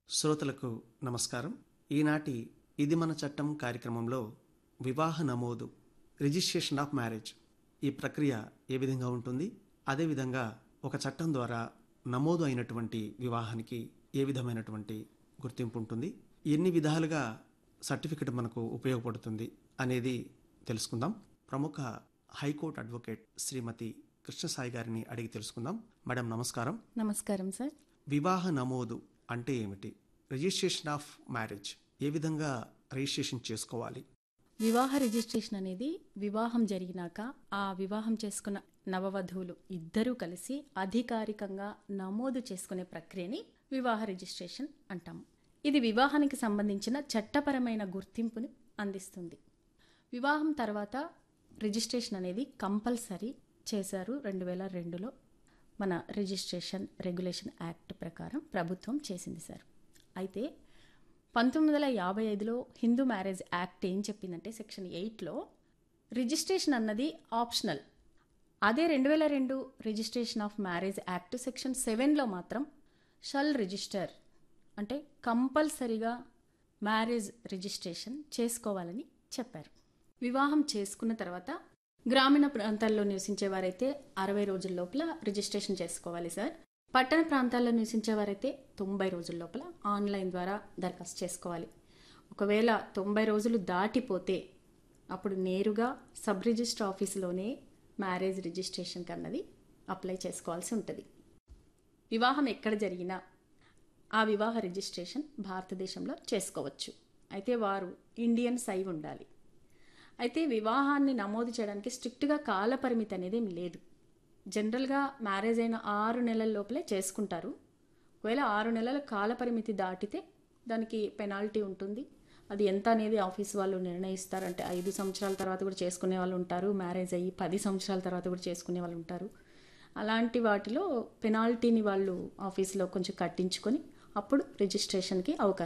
శ్రోతలకు నమస్కారం. ఈనాటి ఇది మన చట్టం కార్యక్రమంలో వివాహ నమోదు, రిజిస్ట్రేషన్ ఆఫ్ మ్యారేజ్, ఈ ప్రక్రియ ఏ విధంగా ఉంటుంది, అదేవిధంగా ఒక చట్టం ద్వారా నమోదు అయినటువంటి వివాహానికి ఏ విధమైనటువంటి గుర్తింపు ఉంటుంది, ఎన్ని విధాలుగా సర్టిఫికెట్ మనకు ఉపయోగపడుతుంది అనేది తెలుసుకుందాం. ప్రముఖ హైకోర్టు అడ్వకేట్ శ్రీమతి కృష్ణసాయి గారిని అడిగి తెలుసుకుందాం. మేడం నమస్కారం. నమస్కారం సార్. వివాహ నమోదు అంటే ఏమిటి? రిజిస్ట్రేషన్ ఆఫ్ మ్యారేజ్ ఏ విధంగా రిజిస్ట్రేషన్ చేసుకోవాలి? వివాహ రిజిస్ట్రేషన్ అనేది వివాహం జరిగినాక ఆ వివాహం చేసుకున్న నవవధువులు ఇద్దరూ కలిసి అధికారికంగా నమోదు చేసుకునే ప్రక్రియని వివాహ రిజిస్ట్రేషన్ అంటాము. ఇది వివాహానికి సంబంధించిన చట్టపరమైన గుర్తింపుని అందిస్తుంది. వివాహం తర్వాత రిజిస్ట్రేషన్ అనేది కంపల్సరీ చేశారు 2002లో మన రిజిస్ట్రేషన్ రెగ్యులేషన్ యాక్ట్ ప్రకారం ప్రభుత్వం చేసింది సార్. అయితే 1955లో హిందూ మ్యారేజ్ యాక్ట్ ఏం చెప్పిందంటే సెక్షన్ 8లో రిజిస్ట్రేషన్ అన్నది ఆప్షనల్. అదే 2002 registration of marriage act section 7లో మాత్రం షల్ రిజిస్టర్ అంటే కంపల్సరీగా మ్యారేజ్ రిజిస్ట్రేషన్ చేసుకోవాలని చెప్పారు. వివాహం చేసుకున్న తర్వాత గ్రామీణ ప్రాంతాల్లో నివసించేవారైతే 60 రోజుల లోపల రిజిస్ట్రేషన్ చేసుకోవాలి సార్. పట్టణ ప్రాంతాల్లో నివసించేవారైతే 90 రోజుల లోపల ఆన్లైన్ ద్వారా దరఖాస్తు చేసుకోవాలి. ఒకవేళ 90 రోజులు దాటిపోతే అప్పుడు నేరుగా సబ్ రిజిస్టర్ ఆఫీసులోనే మ్యారేజ్ రిజిస్ట్రేషన్కి అన్నది అప్లై చేసుకోవాల్సి ఉంటుంది. వివాహం ఎక్కడ జరిగినా ఆ వివాహ రిజిస్ట్రేషన్ భారతదేశంలో చేసుకోవచ్చు. అయితే వారు ఇండియన్స్ అయి ఉండాలి. అయితే వివాహాన్ని నమోదు చేయడానికి స్ట్రిక్ట్గా కాల పరిమితి అనేది లేదు. జనరల్గా మ్యారేజ్ అయిన 6 నెలల లోపలే చేసుకుంటారు. ఒకవేళ 6 నెలల కాల పరిమితి దాటితే దానికి పెనాల్టీ ఉంటుంది. అది ఎంత అనేది ఆఫీస్ వాళ్ళు నిర్ణయిస్తారు. అంటే 5 సంవత్సరాల తర్వాత కూడా చేసుకునే వాళ్ళు ఉంటారు, మ్యారేజ్ అయ్యి 10 సంవత్సరాల తర్వాత కూడా చేసుకునే వాళ్ళు ఉంటారు. అలాంటి వాటిలో పెనాల్టీని వాళ్ళు ఆఫీస్లో కొంచెం కట్టించుకొని అప్పుడు రిజిస్ట్రేషన్కి అవకాశం